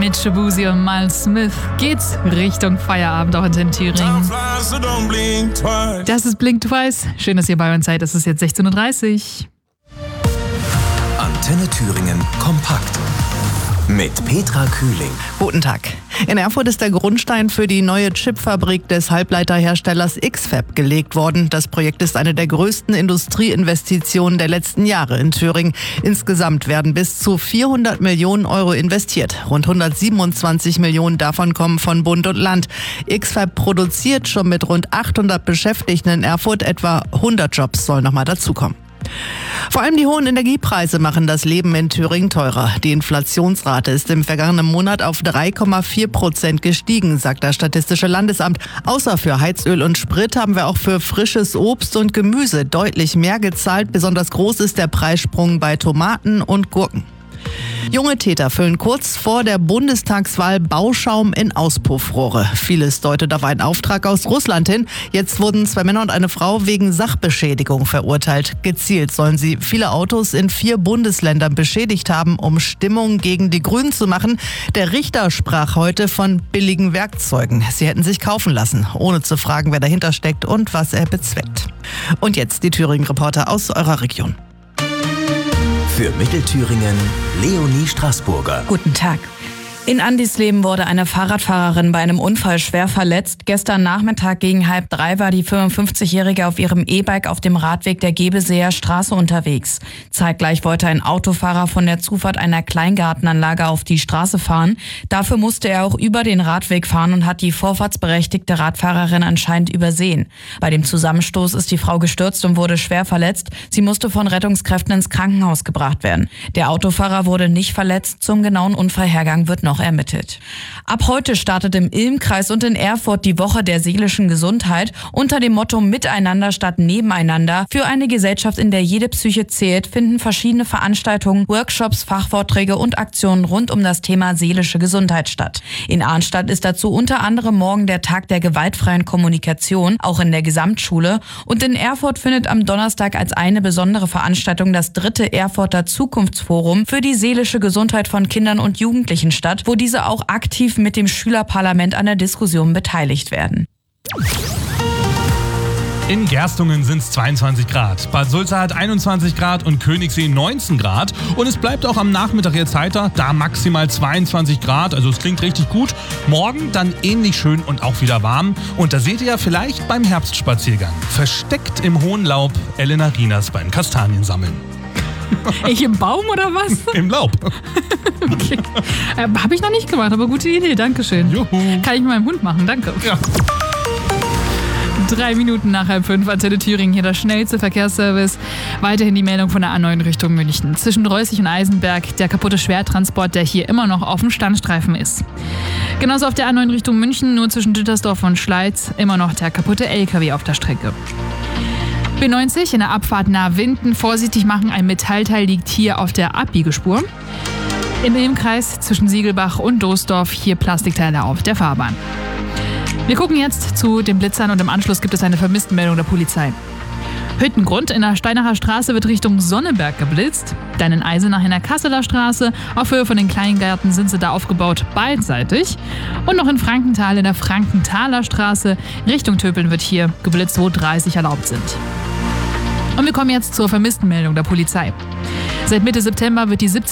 Mit Shabuzi und Miles Smith geht's Richtung Feierabend auch in Thüringen. Das ist Blink Twice. Schön, dass ihr bei uns seid. Es ist jetzt 16:30 Uhr. Antenne Thüringen kompakt. Mit Petra Kühling. Guten Tag. In Erfurt ist der Grundstein für die neue Chipfabrik des Halbleiterherstellers X-FAB gelegt worden. Das Projekt ist eine der größten Industrieinvestitionen der letzten Jahre in Thüringen. Insgesamt werden bis zu 400 Millionen Euro investiert. Rund 127 Millionen davon kommen von Bund und Land. X-FAB produziert schon mit rund 800 Beschäftigten in Erfurt. Etwa 100 Jobs sollen nochmal dazukommen. Vor allem die hohen Energiepreise machen das Leben in Thüringen teurer. Die Inflationsrate ist im vergangenen Monat auf 3,4% gestiegen, sagt das Statistische Landesamt. Außer für Heizöl und Sprit haben wir auch für frisches Obst und Gemüse deutlich mehr gezahlt. Besonders groß ist der Preissprung bei Tomaten und Gurken. Junge Täter füllen kurz vor der Bundestagswahl Bauschaum in Auspuffrohre. Vieles deutet auf einen Auftrag aus Russland hin. Jetzt wurden 2 Männer und eine Frau wegen Sachbeschädigung verurteilt. Gezielt sollen sie viele Autos in 4 Bundesländern beschädigt haben, um Stimmung gegen die Grünen zu machen. Der Richter sprach heute von billigen Werkzeugen. Sie hätten sich kaufen lassen, ohne zu fragen, wer dahinter steckt und was er bezweckt. Und jetzt die Thüringen-Reporter aus eurer Region. Für Mittelthüringen Leonie Straßburger. Guten Tag. In Andisleben wurde eine Fahrradfahrerin bei einem Unfall schwer verletzt. Gestern Nachmittag gegen 2:30 war die 55-Jährige auf ihrem E-Bike auf dem Radweg der Gebeseer Straße unterwegs. Zeitgleich wollte ein Autofahrer von der Zufahrt einer Kleingartenanlage auf die Straße fahren. Dafür musste er auch über den Radweg fahren und hat die vorfahrtsberechtigte Radfahrerin anscheinend übersehen. Bei dem Zusammenstoß ist die Frau gestürzt und wurde schwer verletzt. Sie musste von Rettungskräften ins Krankenhaus gebracht werden. Der Autofahrer wurde nicht verletzt. Zum genauen Unfallhergang wird noch ermittelt. Ab heute startet im Ilm-Kreis und in Erfurt die Woche der seelischen Gesundheit unter dem Motto Miteinander statt Nebeneinander. Für eine Gesellschaft, in der jede Psyche zählt, finden verschiedene Veranstaltungen, Workshops, Fachvorträge und Aktionen rund um das Thema seelische Gesundheit statt. In Arnstadt ist dazu unter anderem morgen der Tag der gewaltfreien Kommunikation, auch in der Gesamtschule. Und in Erfurt findet am Donnerstag als eine besondere Veranstaltung das 3. Erfurter Zukunftsforum für die seelische Gesundheit von Kindern und Jugendlichen statt, wo diese auch aktiv mit dem Schülerparlament an der Diskussion beteiligt werden. In Gerstungen sind es 22 Grad, Bad Sulza hat 21 Grad und Königssee 19 Grad. Und es bleibt auch am Nachmittag jetzt heiter, da maximal 22 Grad, also es klingt richtig gut. Morgen dann ähnlich schön und auch wieder warm. Und da seht ihr ja vielleicht beim Herbstspaziergang, versteckt im hohen Laub, Elena Rieners beim Kastaniensammeln. Ich im Baum oder was? Im Laub. Okay. Habe ich noch nicht gemacht, aber gute Idee, dankeschön. Juhu. Kann ich mit meinem Hund machen, danke. Ja. 3 Minuten nach 4:30, Antenne Thüringen, hier der schnellste Verkehrsservice. Weiterhin die Meldung von der A9 Richtung München. Zwischen Reußig und Eisenberg der kaputte Schwertransport, der hier immer noch auf dem Standstreifen ist. Genauso auf der A9 Richtung München, nur zwischen Dittersdorf und Schleiz, immer noch der kaputte LKW auf der Strecke. B90 in der Abfahrt nahe Winden. Vorsichtig machen, ein Metallteil liegt hier auf der Abbiegespur. Im Ilm-Kreis zwischen Siegelbach und Doesdorf hier Plastikteile auf der Fahrbahn. Wir gucken jetzt zu den Blitzern und im Anschluss gibt es eine Vermisstenmeldung der Polizei. Hüttengrund in der Steinacher Straße wird Richtung Sonneberg geblitzt. Dann in Eisenach in der Kasseler Straße. Auf Höhe von den Kleingärten sind sie da aufgebaut, beidseitig. Und noch in Frankenthal in der Frankenthaler Straße. Richtung Töpeln wird hier geblitzt, wo 30 erlaubt sind. Und wir kommen jetzt zur Vermisstenmeldung der Polizei. Seit Mitte September wird die